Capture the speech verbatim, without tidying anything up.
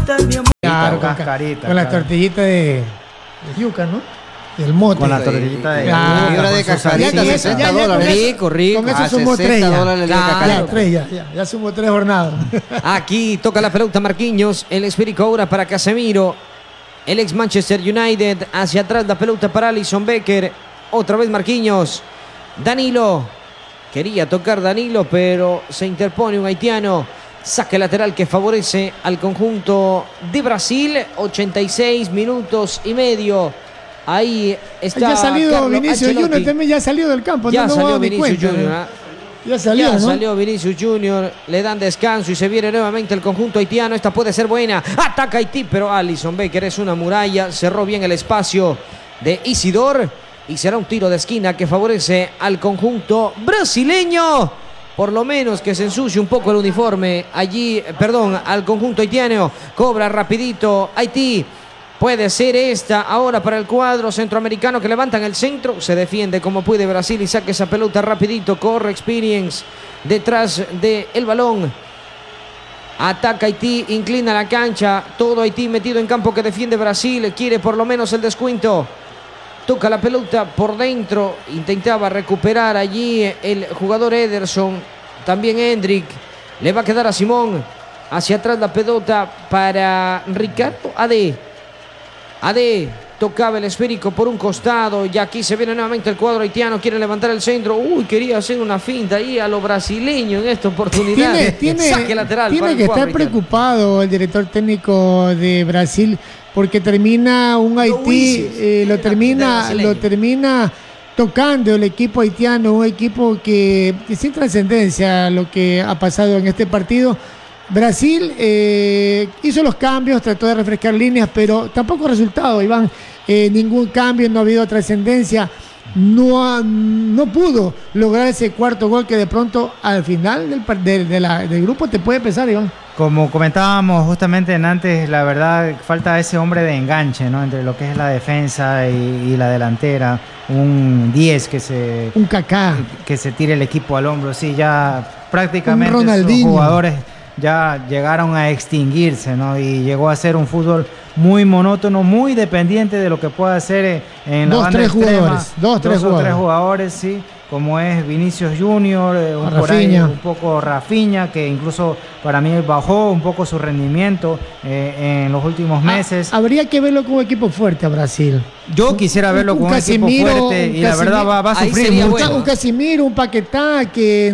estás, mi amor? Claro, con, cascarita, con la claro. tortillita de, de yuca, ¿no? Del mote. Con la tortillita de Claro. libra de Ya, cascarita, ya, ya, sesenta ya, ya, dólares. con eso- Rico, rico. Con eso Ah, sumó tres sesenta ya. dólares la Claro. Ya, cascarita. tres, ya, ya, ya sumó tres jornadas. Aquí toca la pelota Marquinhos. El esférico ahora para Casemiro. El ex Manchester United. Hacia atrás la pelota para Alisson Becker. Otra vez Marquinhos. Danilo. Quería tocar Danilo, pero se interpone un haitiano. Saque lateral que favorece al conjunto de Brasil. ochenta y seis minutos y medio. Ahí está. Ya ha salido Carlo Vinicius Ancelotti. Junior, también ya ha salido del campo. Ya no nos salió damos ni Vinicius cuenta, Junior. ¿no? ¿ah? Ya salió, Ya ¿no? salió Vinicius Junior, le dan descanso y se viene nuevamente el conjunto haitiano. Esta puede ser buena. Ataca Haití, pero Alisson Becker es una muralla. Cerró bien el espacio de Isidor y será un tiro de esquina que favorece al conjunto brasileño. Por lo menos que se ensucie un poco el uniforme allí, perdón, al conjunto haitiano. Cobra rapidito Haití. Puede ser esta ahora para el cuadro centroamericano que levantan el centro. Se defiende como puede Brasil y saca esa pelota rapidito. Corre Experience detrás del balón. Ataca Haití, inclina la cancha. Todo Haití metido en campo que defiende Brasil. Quiere por lo menos el descuento. Toca la pelota por dentro. Intentaba recuperar allí el jugador Ederson. También Hendrik. Le va a quedar a Simón. Hacia atrás la pelota para Ricardo Ade. Ade tocaba el esférico por un costado y aquí se viene nuevamente el cuadro haitiano, quiere levantar el centro. Uy, quería hacer una finta ahí a lo brasileño en esta oportunidad. Tiene, tiene, Saque lateral tiene para el que cuadro estar haitiano. preocupado el director técnico de Brasil porque termina un Haití, eh, lo termina, lo termina tocando el equipo haitiano, un equipo que, que sin trascendencia lo que ha pasado en este partido. Brasil eh, hizo los cambios, trató de refrescar líneas, pero tampoco resultado, Iván. Eh, ningún cambio, no ha habido trascendencia. No, ha- no pudo lograr ese cuarto gol que de pronto al final del, par- de, de la- del grupo te puede pesar, Iván. Como comentábamos justamente en antes, la verdad falta ese hombre de enganche, ¿no? Entre lo que es la defensa y, y la delantera, un diez que se Un Kaká. que se tire el equipo al hombro. Sí, ya prácticamente Un esos Ronaldinho. jugadores ya llegaron a extinguirse, ¿no? Y llegó a ser un fútbol muy monótono, muy dependiente de lo que pueda hacer en la Dos, banda tres extrema. jugadores, dos, tres o tres jugadores. jugadores, sí, como es Vinicius Junior, eh, un, A por ahí, Rafinha. un poco Rafinha, que incluso para mí bajó un poco su rendimiento eh, en los últimos meses. Ah, habría que verlo como equipo fuerte a Brasil. Yo quisiera verlo un con un equipo Casemiro, fuerte un y la verdad Casemiro. va, va a Ahí sufrir sería mucho. bueno. Un Casemiro, un Paquetá que